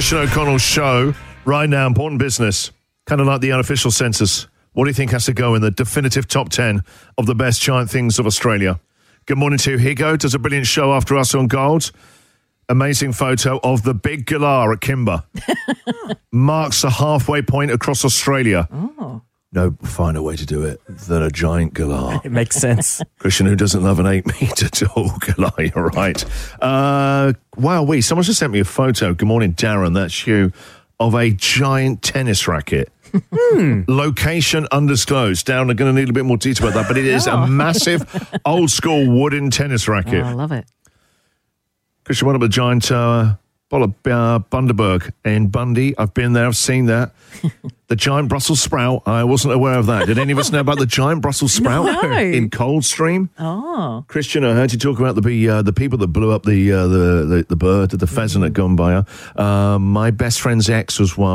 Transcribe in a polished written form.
Christian O'Connell show right now. Important business. Kind of like the unofficial census. What do you think has to go in the definitive top 10 of the best giant things of Australia? Good morning to Higo. Does a brilliant show after us on Gold. Amazing photo of the big galah at Kimber. Marks the halfway point across Australia. Oh. No finer way to do it than a giant galah. It makes sense. Christian, who doesn't love an 8-metre tall galah, you're right. Wow, someone just sent me a photo. Good morning, Darren, that's you, of a giant tennis racket. Location undisclosed. Darren, I'm going to need a bit more detail about that, but it is a massive, old-school wooden tennis racket. Oh, I love it. Christian, what about the giant Bundaberg in Bundy? I've been there, I've seen that. The giant Brussels sprout, I wasn't aware of that. Did any of us know about the giant Brussels sprout in Coldstream? Oh. Christian, I heard you talk about the people that blew up the bird, the pheasant at Gumbaya. My best friend's ex was one.